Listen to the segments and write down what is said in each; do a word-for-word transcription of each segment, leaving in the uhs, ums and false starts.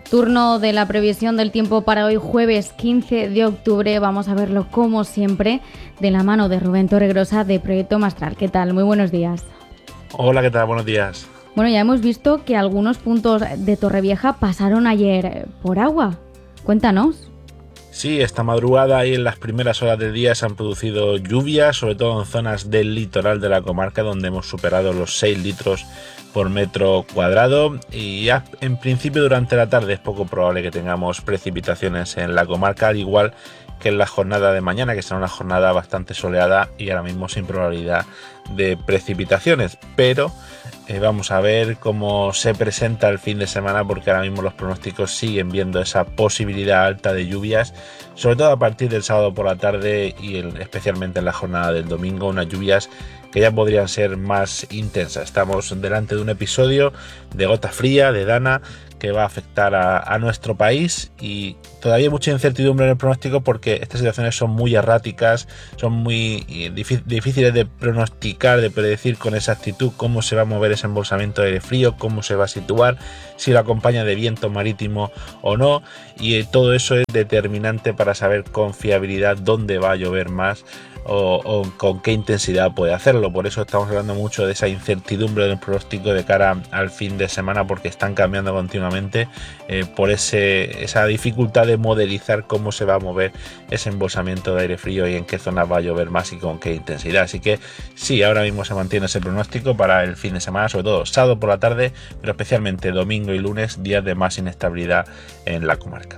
Turno de la previsión del tiempo para hoy, jueves quince de octubre. Vamos a verlo, como siempre, de la mano de Rubén Torregrosa de Proyecto Mastral. ¿Qué tal? Muy buenos días. Hola, ¿qué tal? Buenos días. Bueno, ya hemos visto que algunos puntos de Torrevieja pasaron ayer por agua. Cuéntanos. Sí, esta madrugada y en las primeras horas del día se han producido lluvias, sobre todo en zonas del litoral de la comarca, donde hemos superado los seis litros por metro cuadrado, y ya en principio durante la tarde es poco probable que tengamos precipitaciones en la comarca, al igual que en la jornada de mañana, que será una jornada bastante soleada y ahora mismo sin probabilidad de precipitaciones, pero eh, vamos a ver cómo se presenta el fin de semana, porque ahora mismo los pronósticos siguen viendo esa posibilidad alta de lluvias, sobre todo a partir del sábado por la tarde y el, especialmente en la jornada del domingo, unas lluvias que ya podrían ser más intensas. Estamos delante de un episodio de gota fría, de Dana, que va a afectar a, a nuestro país, y todavía hay mucha incertidumbre en el pronóstico porque estas situaciones son muy erráticas, son muy difíciles de pronosticar, de predecir con exactitud cómo se va a mover ese embolsamiento de aire frío, cómo se va a situar, si lo acompaña de viento marítimo o no, y todo eso es determinante para saber con fiabilidad dónde va a llover más o, o con qué intensidad puede hacerlo. Por eso estamos hablando mucho de esa incertidumbre del pronóstico de cara al fin de semana, porque están cambiando continuamente eh, por ese, esa dificultad de modelizar cómo se va a mover ese embolsamiento de aire frío y en qué zonas va a llover más y con qué intensidad. Así que sí, ahora mismo se mantiene ese pronóstico para el fin de semana, sobre todo sábado por la tarde, pero especialmente domingo y lunes, días de más inestabilidad en la comarca.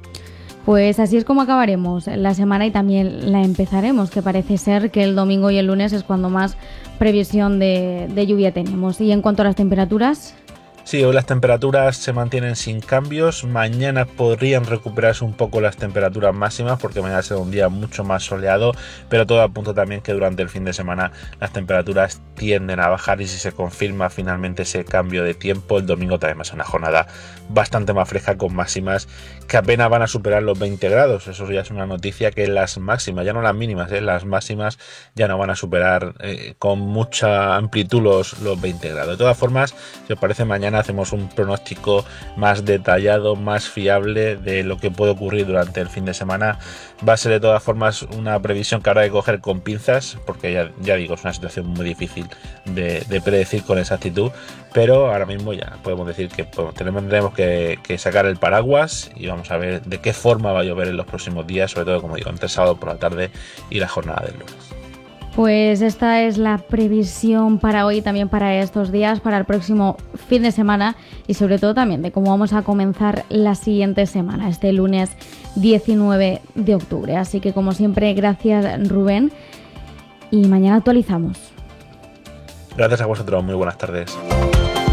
Pues así es como acabaremos la semana y también la empezaremos, que parece ser que el domingo y el lunes es cuando más previsión de, de lluvia tenemos. Y en cuanto a las temperaturas... Sí, hoy las temperaturas se mantienen sin cambios. Mañana podrían recuperarse un poco las temperaturas máximas, porque mañana será un día mucho más soleado, pero todo apunta también que durante el fin de semana las temperaturas tienden a bajar, y si se confirma finalmente ese cambio de tiempo, el domingo también va a ser una jornada bastante más fresca, con máximas que apenas van a superar los veinte grados. Eso ya es una noticia, que las máximas, ya no las mínimas, ¿eh? las máximas ya no van a superar eh, con mucha amplitud los, los veinte grados. De todas formas, si os parece, mañana hacemos un pronóstico más detallado, más fiable de lo que puede ocurrir durante el fin de semana. Va a ser de todas formas una previsión que habrá que coger con pinzas, porque ya, ya digo, es una situación muy difícil de, de predecir con exactitud, pero ahora mismo ya podemos decir que pues, tendremos que, que sacar el paraguas y vamos a ver de qué forma va a llover en los próximos días, sobre todo, como digo, entre sábado por la tarde y la jornada del lunes. Pues esta es la previsión para hoy, también para estos días, para el próximo fin de semana, y sobre todo también de cómo vamos a comenzar la siguiente semana, este lunes diecinueve de octubre. Así que, como siempre, gracias, Rubén, y mañana actualizamos. Gracias a vosotros, muy buenas tardes.